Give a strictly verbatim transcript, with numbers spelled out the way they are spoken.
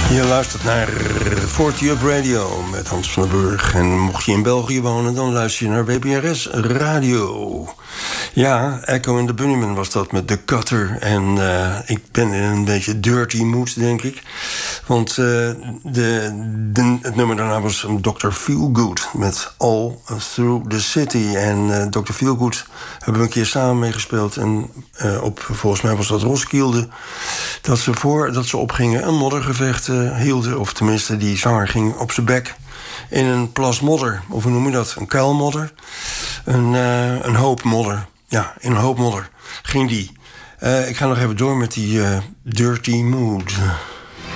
Je luistert naar forty Up Radio met Hans van den Burg. En mocht je in België wonen, dan luister je naar W P R S Radio. Ja, Echo and the Bunnymen was dat met The Cutter. En uh, ik ben in een beetje dirty mood, denk ik. Want uh, de, de, het nummer daarna was dokter Feelgood met All Through the City. En uh, dokter Feelgood hebben we een keer samen meegespeeld. En uh, op, volgens mij was dat Roskilde. Dat ze voordat ze opgingen een moddergevecht uh, hielden. Of tenminste, die zanger ging op zijn bek in een plas modder. Of hoe noem je dat? Een kuilmodder. Een, uh, een hoop modder. Ja, in een hoop modder ging die. Uh, ik ga nog even door met die uh, dirty mood.